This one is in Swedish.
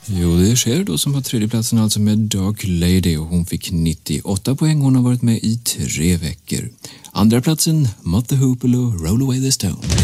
Jo, det är Cher då som har tredje platsen, alltså med Dark Lady, och hon fick 98 poäng. Hon har varit med i 3 veckor. Andra platsen, Mott the Hoople och Roll Away the Stone.